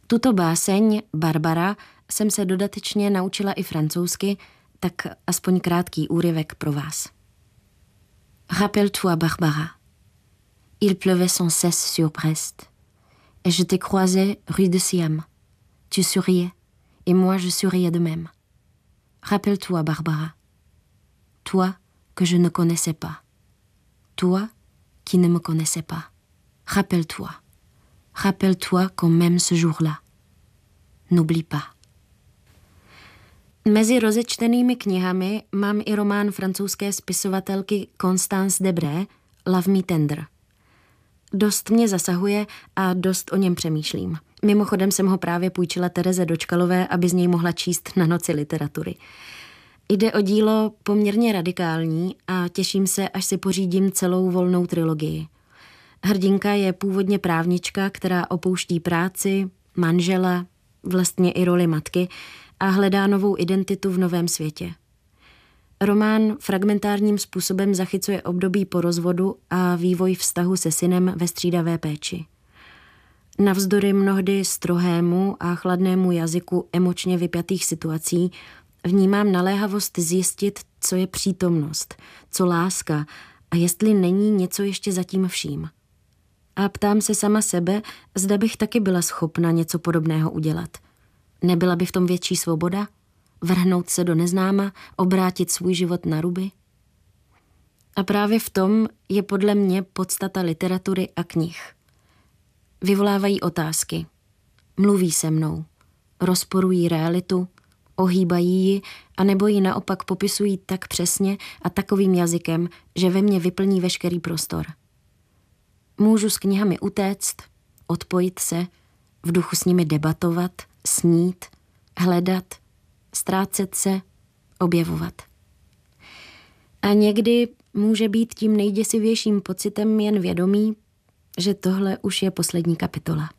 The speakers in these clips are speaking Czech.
Tuto báseň, Barbara, jsem se dodatečně naučila i francouzsky, tak aspoň krátký úryvek pro vás. Rappelle-toi, Barbara. Il pleuvait sans cesse sur Brest. Et je t'ai croisé rue de Siam. Tu souriais, et moi je souriais de même. Rappelle-toi, Barbara. Toi que je ne connaissais pas. Toi qui ne me connaissais pas. Rappelle-toi. Rappelle-toi qu'on m'aime ce jour-là. N'oublie pas. Mezi rozečtenými knihami mám i román francouzské spisovatelky Constance Debré Love Me Tender. Dost mě zasahuje a dost o něm přemýšlím. Mimochodem jsem ho právě půjčila Tereze Dočkalové, aby z něj mohla číst na noci literatury. Jde o dílo poměrně radikální a těším se, až si pořídím celou volnou trilogii. Hrdinka je původně právnička, která opouští práci, manžela, vlastně i roli matky a hledá novou identitu v novém světě. Román fragmentárním způsobem zachycuje období po rozvodu a vývoj vztahu se synem ve střídavé péči. Navzdory mnohdy strohému a chladnému jazyku emočně vypjatých situací vnímám naléhavost zjistit, co je přítomnost, co láska a jestli není něco ještě za tím vším. A ptám se sama sebe, zda bych taky byla schopna něco podobného udělat. Nebyla by v tom větší svoboda? Vrhnout se do neznáma, obrátit svůj život na ruby? A právě v tom je podle mě podstata literatury a knih. Vyvolávají otázky, mluví se mnou, rozporují realitu, ohýbají ji, anebo ji naopak popisují tak přesně a takovým jazykem, že ve mně vyplní veškerý prostor. Můžu s knihami utéct, odpojit se, v duchu s nimi debatovat, snít, hledat, ztrácet se, objevovat. A někdy může být tím nejděsivějším pocitem jen vědomí, že tohle už je poslední kapitola.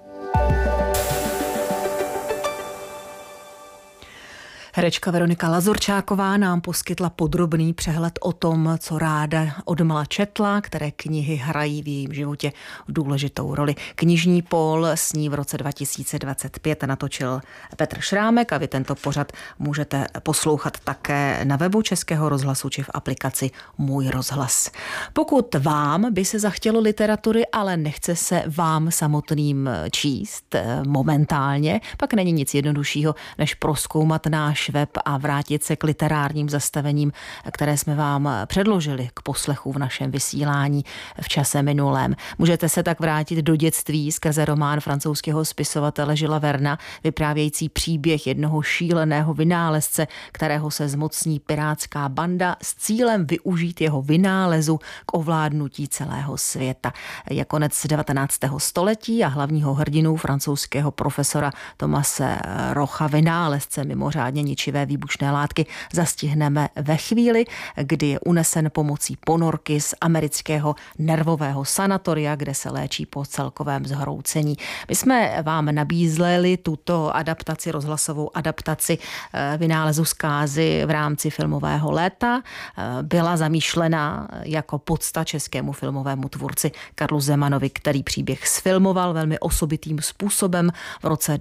Herečka Veronika Lazorčáková nám poskytla podrobný přehled o tom, co ráda odmala četla, které knihy hrají v jejím životě důležitou roli. Knižní pól s ní v roce 2025 natočil Petr Šrámek a vy tento pořad můžete poslouchat také na webu Českého rozhlasu či v aplikaci Můj rozhlas. Pokud vám by se zachtělo literatury, ale nechce se vám samotným číst momentálně, pak není nic jednoduššího, než prozkoumat náš web a vrátit se k literárním zastavením, které jsme vám předložili k poslechu v našem vysílání v čase minulém. Můžete se tak vrátit do dětství skrze román francouzského spisovatele Žila Verna, vyprávějící příběh jednoho šíleného vynálezce, kterého se zmocní pirátská banda s cílem využít jeho vynálezu k ovládnutí celého světa. Je konec 19. století a hlavního hrdinu francouzského profesora Thomase Rocha, vynálezce mimořádně ničivé výbušné látky, zastihneme ve chvíli, kdy je unesen pomocí ponorky z amerického nervového sanatoria, kde se léčí po celkovém zhroucení. My jsme vám nabízeli tuto adaptaci, rozhlasovou adaptaci vynálezu zkázy v rámci filmového léta. Byla zamýšlena jako podsta českému filmovému tvůrci Karlu Zemanovi, který příběh sfilmoval velmi osobitým způsobem v roce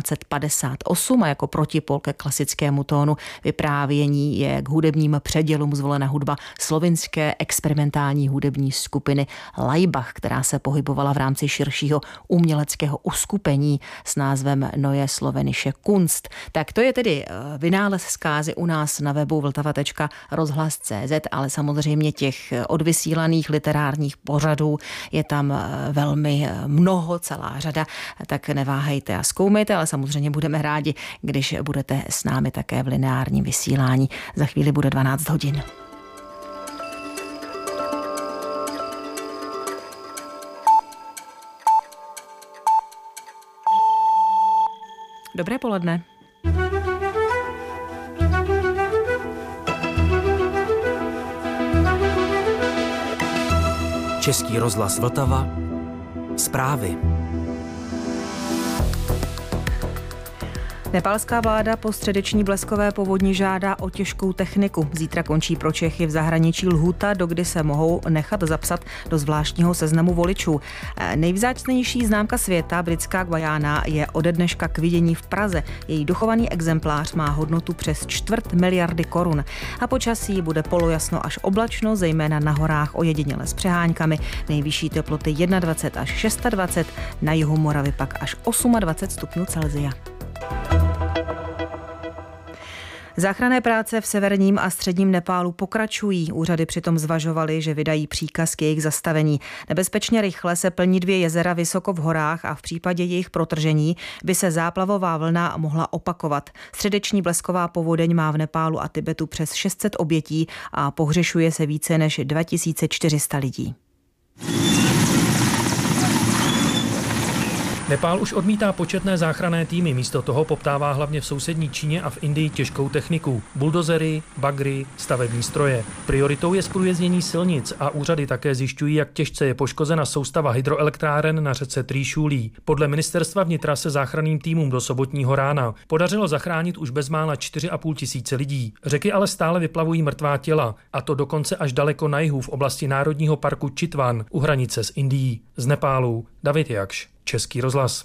1958 a jako protipol ke klasickému tónu vyprávění je k hudebním předělům zvolena hudba slovinské experimentální hudební skupiny Laibach, která se pohybovala v rámci širšího uměleckého uskupení s názvem Neue Slovenische Kunst. Tak to je tedy vynález zkázy u nás na webu vltava.rozhlas.cz, ale samozřejmě těch odvysílaných literárních pořadů je tam velmi mnoho, celá řada, tak neváhejte a zkoumejte, ale samozřejmě budeme rádi, když budete s námi také v lineárním vysílání. Za chvíli bude 12 hodin. Dobré poledne. Český rozhlas Vltava. Zprávy. Nepálská vláda po středeční bleskové povodni žádá o těžkou techniku. Zítra končí pro Čechy v zahraničí lhůta, dokdy se mohou nechat zapsat do zvláštního seznamu voličů. Nejvzácnější známka světa, britská Guajana, je ode dneška k vidění v Praze. Její dochovaný exemplář má hodnotu přes 250 miliardy korun. A počasí bude polojasno až oblačno, zejména na horách ojediněle s přeháňkami. Nejvyšší teploty 21 až 26, na jihu Moravy pak až 28 stupňů Celsia. Záchranné práce v severním a středním Nepálu pokračují. Úřady přitom zvažovaly, že vydají příkaz k jejich zastavení. Nebezpečně rychle se plní 2 jezera vysoko v horách a v případě jejich protržení by se záplavová vlna mohla opakovat. Středeční blesková povodeň má v Nepálu a Tibetu přes 600 obětí a pohřešuje se více než 2400 lidí. Nepál už odmítá početné záchranné týmy, místo toho poptává hlavně v sousední Číně a v Indii těžkou techniku, buldozery, bagry, stavební stroje. Prioritou je zprůjezdnění silnic a úřady také zjišťují, jak těžce je poškozena soustava hydroelektráren na řece Trishuli. Podle ministerstva vnitra se záchranným týmům do sobotního rána podařilo zachránit už bezmála 4,5 tisíce lidí. Řeky ale stále vyplavují mrtvá těla, a to dokonce až daleko na jihu v oblasti národního parku Chitwan u hranice s Indií. Z Nepálu David Jakš, Český rozhlas.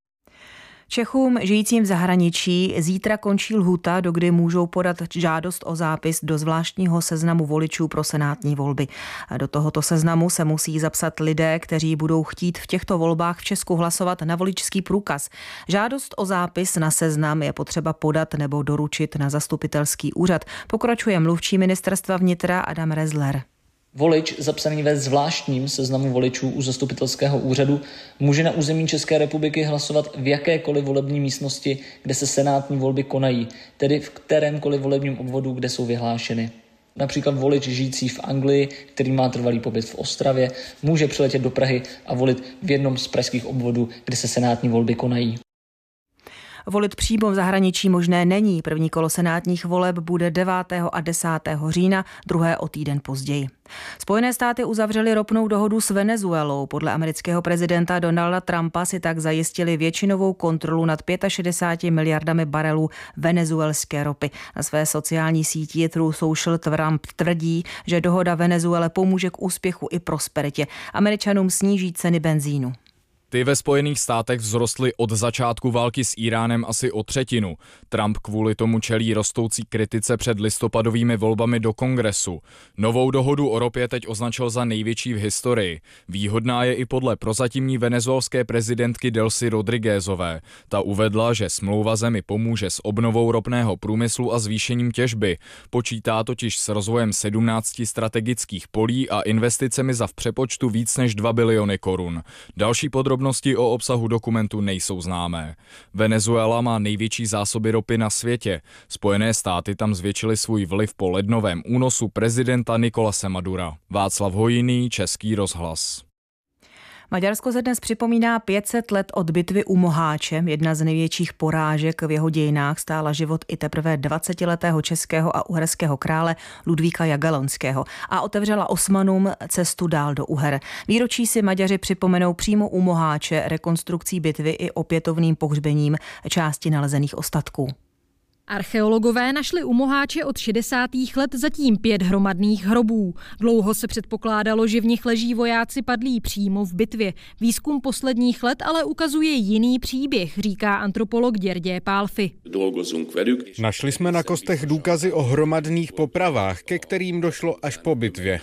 Čechům žijícím v zahraničí zítra končí lhůta, dokdy můžou podat žádost o zápis do zvláštního seznamu voličů pro senátní volby. Do tohoto seznamu se musí zapsat lidé, kteří budou chtít v těchto volbách v Česku hlasovat na voličský průkaz. Žádost o zápis na seznam je potřeba podat nebo doručit na zastupitelský úřad, pokračuje mluvčí ministerstva vnitra Adam Rezler. Volič zapsaný ve zvláštním seznamu voličů u zastupitelského úřadu může na území České republiky hlasovat v jakékoliv volební místnosti, kde se senátní volby konají, tedy v kterémkoliv volebním obvodu, kde jsou vyhlášeny. Například volič žijící v Anglii, který má trvalý pobyt v Ostravě, může přiletět do Prahy a volit v jednom z pražských obvodů, kde se senátní volby konají. Volit přímo v zahraničí možné není. První kolo senátních voleb bude 9. a 10. října, druhé o týden později. Spojené státy uzavřely ropnou dohodu s Venezuelou. Podle amerického prezidenta Donalda Trumpa si tak zajistili většinovou kontrolu nad 65 miliardami barelů venezuelské ropy. Na své sociální síti Truth Social Trump tvrdí, že dohoda Venezuele pomůže k úspěchu i prosperitě. Američanům sníží ceny benzínu. Ty ve Spojených státech vzrostly od začátku války s Íránem asi o 1/3. Trump kvůli tomu čelí rostoucí kritice před listopadovými volbami do Kongresu. Novou dohodu o ropě teď označil za největší v historii. Výhodná je i podle prozatímní venezuelské prezidentky Delcy Rodriguezové. Ta uvedla, že smlouva zemi pomůže s obnovou ropného průmyslu a zvýšením těžby. Počítá totiž s rozvojem 17 strategických polí a investicemi za v přepočtu víc než 2 biliony korun. Další podrobnosti o obsahu dokumentu nejsou známé. Venezuela má největší zásoby ropy na světě. Spojené státy tam zvětšily svůj vliv po lednovém únosu prezidenta Nicolase Madura. Václav Hojný, Český rozhlas. Maďarsko se dnes připomíná 500 let od bitvy u Moháče. Jedna z největších porážek v jeho dějinách stála život i teprve 20letého českého a uherského krále Ludvíka Jagellonského a otevřela Osmanům cestu dál do Uher. Výročí si Maďaři připomenou přímo u Moháče rekonstrukcí bitvy i opětovným pohřbením části nalezených ostatků. Archeologové našli u Moháče od 60. let zatím 5 hromadných hrobů. Dlouho se předpokládalo, že v nich leží vojáci padlí přímo v bitvě. Výzkum posledních let ale ukazuje jiný příběh, říká antropolog Gyergy Pálfi. Našli jsme na kostech důkazy o hromadných popravách, ke kterým došlo až po bitvě.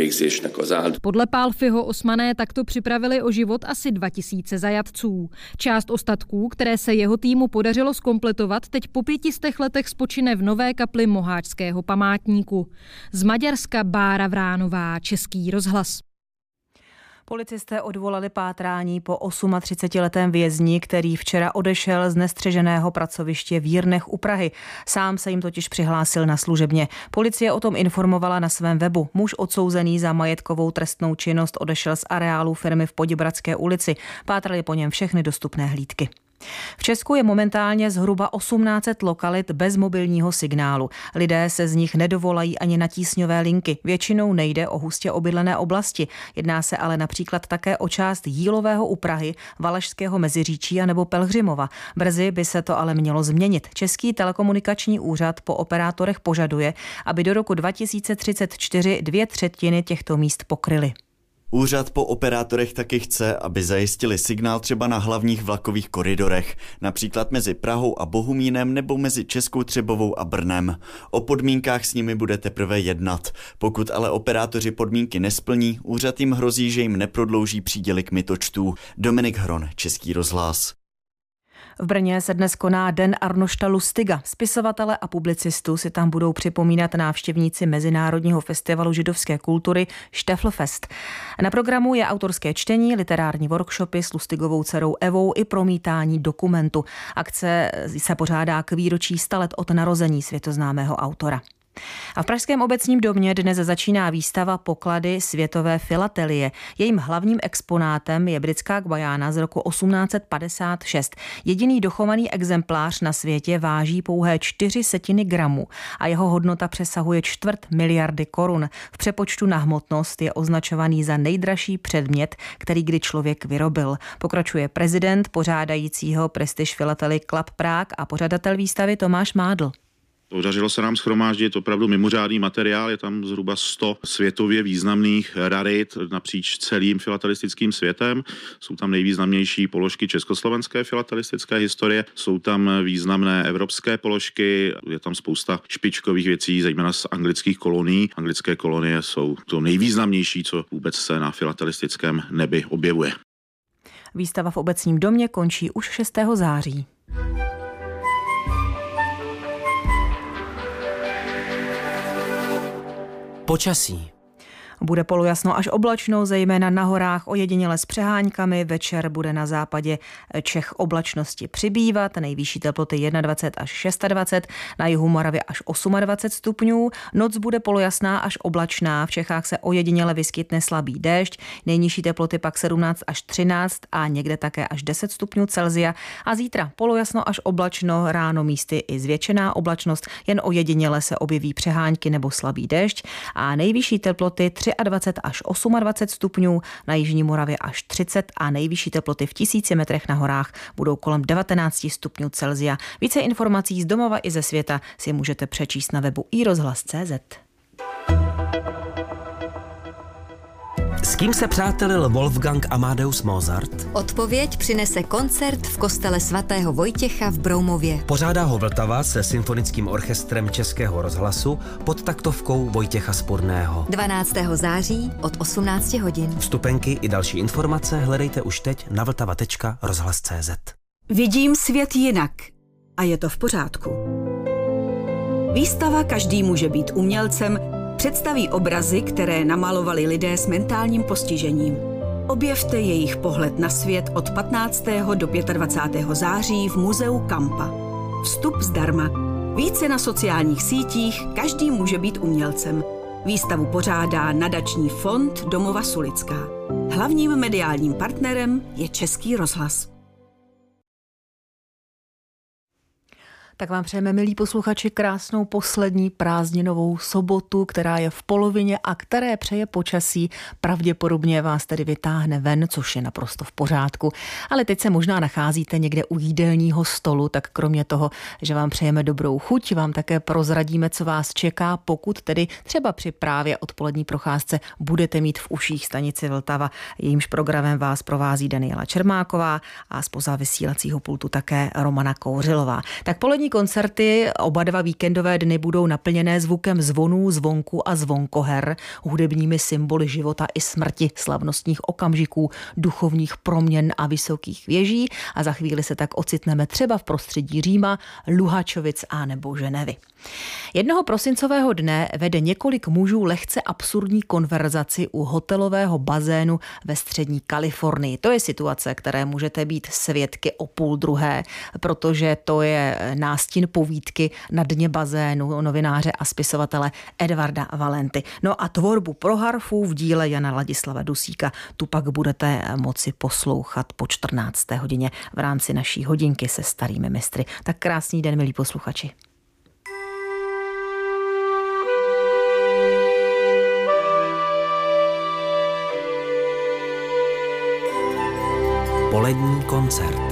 Podle Pálfiho Osmané takto připravili o život asi 2000 zajatců. Část ostatků, které se jeho týmu podařilo zkompletovat, teď po 500 letech spočine v nové kapli Moháčského památníku. Z Maďarska Bára Vránová, Český rozhlas. Policisté odvolali pátrání po 38letém vězni, který včera odešel z nestřeženého pracoviště v Jirnech u Prahy. Sám se jim totiž přihlásil na služebně. Policie o tom informovala na svém webu. Muž odsouzený za majetkovou trestnou činnost odešel z areálu firmy v Poděbradské ulici. Pátrali po něm všechny dostupné hlídky. V Česku je momentálně zhruba 1800 lokalit bez mobilního signálu. Lidé se z nich nedovolají ani na tísňové linky. Většinou nejde o hustě obydlené oblasti. Jedná se ale například také o část Jílového u Prahy, Valašského Meziříčí a nebo Pelhřimova. Brzy by se to ale mělo změnit. Český telekomunikační úřad po operátorech požaduje, aby do roku 2034 2/3 těchto míst pokryly. Úřad po operátorech taky chce, aby zajistili signál třeba na hlavních vlakových koridorech, například mezi Prahou a Bohumínem nebo mezi Českou Třebovou a Brnem. O podmínkách s nimi bude teprve jednat. Pokud ale operátoři podmínky nesplní, úřad jim hrozí, že jim neprodlouží příděly kmitočtů. Dominik Hron, Český rozhlas. V Brně se dnes koná Den Arnošta Lustiga. Spisovatele a publicistu si tam budou připomínat návštěvníci Mezinárodního festivalu židovské kultury Štefelfest. Na programu je autorské čtení, literární workshopy s Lustigovou dcerou Evou i promítání dokumentu. Akce se pořádá k výročí 100 let od narození světoznámého autora. A v Pražském obecním domě dnes začíná výstava Poklady světové filatelie. Jejím hlavním exponátem je britská Guyana z roku 1856. Jediný dochovaný exemplář na světě váží pouhé 0,04 gramu a jeho hodnota přesahuje 250 miliardy korun. V přepočtu na hmotnost je označovaný za nejdražší předmět, který kdy člověk vyrobil. Pokračuje prezident pořádajícího Prestige Philately Club Prague a pořadatel výstavy Tomáš Mádl. Podařilo se nám shromáždit opravdu mimořádný materiál, je tam zhruba 100 světově významných rarit napříč celým filatelistickým světem. Jsou tam nejvýznamnější položky československé filatelistické historie, jsou tam významné evropské položky, je tam spousta špičkových věcí, zejména z anglických kolonií. Anglické kolonie jsou to nejvýznamnější, co vůbec se na filatelistickém nebi objevuje. Výstava v obecním domě končí už 6. září. Počasí. Bude polojasno až oblačno, zejména na horách ojediněle s přeháňkami. Večer bude na západě Čech oblačnosti přibývat, nejvyšší teploty 21 až 26, na jihu Moravy až 28 stupňů. Noc bude polojasná až oblačná, v Čechách se ojediněle vyskytne slabý déšť, nejnižší teploty pak 17 až 13 a někde také až 10 stupňů Celsia. A zítra polojasno až oblačno, ráno místy i zvětšená oblačnost, jen ojediněle se objeví přeháňky nebo slabý déšť a nejvyšší teploty 23 až 28 stupňů, na jižní Moravě až 30 a nejvyšší teploty v 1000 metrech na horách budou kolem 19 stupňů Celsia. Více informací z domova i ze světa si můžete přečíst na webu iRozhlas.cz. S kým se přátelil Wolfgang Amadeus Mozart? Odpověď přinese koncert v kostele svatého Vojtěcha v Broumově. Pořádá ho Vltava se symfonickým orchestrem Českého rozhlasu pod taktovkou Vojtěcha Spurného. 12. září od 18 hodin. Vstupenky i další informace hledejte už teď na vltava.rozhlas.cz. Vidím svět jinak a je to v pořádku. Výstava Každý může být umělcem představí obrazy, které namalovali lidé s mentálním postižením. Objevte jejich pohled na svět od 15. do 25. září v muzeu Kampa. Vstup zdarma. Více na sociálních sítích Každý může být umělcem. Výstavu pořádá nadační fond Domova Sulická. Hlavním mediálním partnerem je Český rozhlas. Tak vám přejeme, milí posluchači, krásnou poslední prázdninovou sobotu, která je v polovině a které přeje počasí. Pravděpodobně vás tedy vytáhne ven, což je naprosto v pořádku. Ale teď se možná nacházíte někde u jídelního stolu, tak kromě toho, že vám přejeme dobrou chuť, vám také prozradíme, co vás čeká, pokud tedy třeba při právě odpolední procházce budete mít v uších stanici Vltava. Jejímž programem vás provází Daniela Čermáková a zpoza vysílacího pultu také Romana Kouřilová. Tak polední koncerty, oba dva víkendové dny budou naplněné zvukem zvonů, zvonku a zvonkoher, hudebními symboly života i smrti, slavnostních okamžiků, duchovních proměn a vysokých věží a za chvíli se tak ocitneme třeba v prostředí Říma, Luhačovic a nebo Ženevy. Jednoho prosincového dne vede několik mužů lehce absurdní konverzaci u hotelového bazénu ve střední Kalifornii. To je situace, které můžete být svědky o 12:30, protože to je následně nástin povídky Na dně bazénu novináře a spisovatele Edvarda Valenty. No a tvorbu pro harfu v díle Jana Ladislava Dusíka tu pak budete moci poslouchat po 14. hodině v rámci naší hodinky se starými mistry. Tak krásný den, milí posluchači. Polední koncert.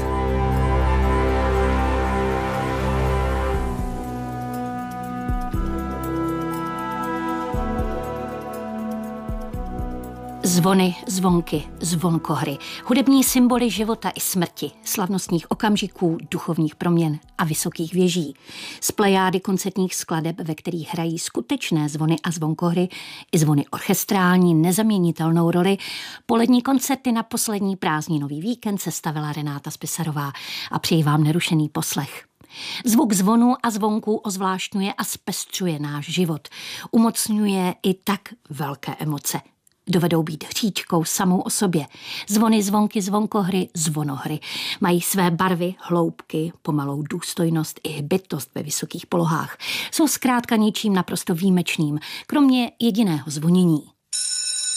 Zvony, zvonky, zvonkohry, hudební symboly života i smrti, slavnostních okamžiků, duchovních proměn a vysokých věží. Z plejády koncertních skladeb, ve kterých hrají skutečné zvony a zvonkohry, i zvony orchestrální, nezaměnitelnou roli, polední koncerty na poslední prázdninový víkend sestavila Renáta Spisarová a přeji vám nerušený poslech. Zvuk zvonů a zvonků ozvláštňuje a zpestřuje náš život. Umocňuje i tak velké emoce. Dovedou být hříčkou samou o sobě. Zvony, zvonky, zvonkohry, zvonohry. Mají své barvy, hloubky, pomalou důstojnost i hbitost ve vysokých polohách. Jsou zkrátka něčím naprosto výjimečným, kromě jediného zvonění.